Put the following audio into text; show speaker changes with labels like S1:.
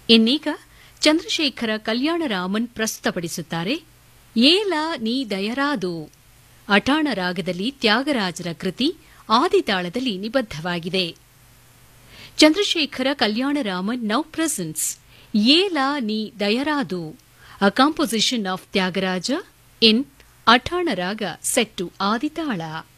S1: ಇನ್ನೀಗ ಚಂದ್ರಶೇಖರ ಕಲ್ಯಾಣರಾಮನ್ ಪ್ರಸ್ತುತಪಡಿಸುತ್ತಾರೆ ಏಲ ನೀ ದಯರಾದು. ಅಠಾಣ ರಾಗದಲ್ಲಿ ತ್ಯಾಗರಾಜರ ಕೃತಿ, ಆದಿತಾಳದಲ್ಲಿ ನಿಬದ್ಧವಾಗಿದೆ. ಚಂದ್ರಶೇಖರ ಕಲ್ಯಾಣರಾಮನ್ ನೌ ಪ್ರೆಸೆಂಟ್ಸ್ ಏಲ ನೀ ದಯರಾದು, a composition of Tyagaraja in Athana Raga set to Aditala.